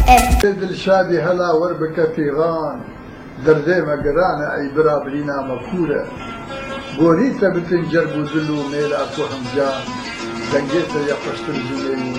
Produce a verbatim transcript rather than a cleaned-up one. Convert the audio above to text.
ام. دلشادی هەلا وەربکە فیغان دەردێمە گەرانە ئەی برابرینا مەفکورە بۆنیتە بتن جەرگ و دل و مێلا و هەمجان دەنگێتە یەقەشتر زولێ